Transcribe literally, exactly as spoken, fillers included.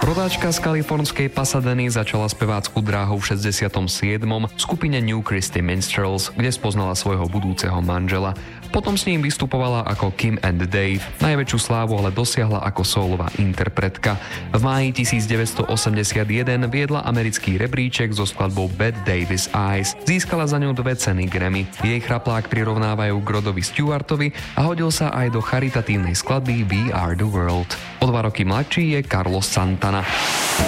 Rodáčka z kalifornskej Pasadeny začala spevácku dráhu v šesťdesiatom siedmom v skupine New Christy Minstrels, kde spoznala svojho budúceho manžela. Potom s ním vystupovala ako Kim and Dave, najväčšiu slávu ale dosiahla ako sólová interpretka. V máji devätnásťstoosemdesiatjeden viedla americký rebríček so skladbou Bette Davis Eyes. Získala za ňu dve ceny Grammy. Jej chraplák prirovnávajú k Rodovi Stewartovi a hodil sa aj do charitatívnej skladby We Are the World. O dva roky mladší je Carlos Santana.